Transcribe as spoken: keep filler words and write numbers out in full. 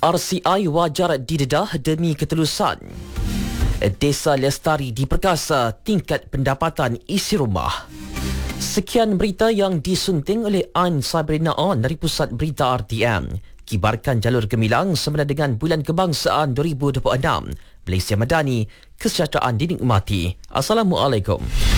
R C I wajar didedah demi ketelusan. Desa Lestari diperkasa tingkat pendapatan isi rumah. Sekian berita yang disunting oleh An Sabrina On dari Pusat Berita R T M. Kibarkan jalur gemilang semasa dengan Bulan Kebangsaan dua ribu dua puluh enam. Malaysia Madani, kesejahteraan dinikmati. Assalamualaikum.